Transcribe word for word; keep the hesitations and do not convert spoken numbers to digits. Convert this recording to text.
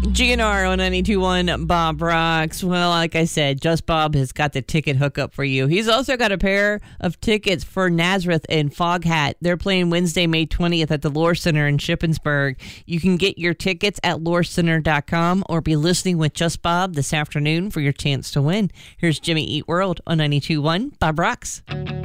G N R on ninety-two point one Bob Rocks. Well, like I said, Just Bob has got the ticket hookup for you. He's also got a pair of tickets for Nazareth and Foghat. They're playing Wednesday, May twentieth at the Lore Center in Shippensburg. You can get your tickets at lore center dot com or be listening with Just Bob this afternoon for your chance to win. Here's Jimmy Eat World on ninety-two point one Bob Rocks.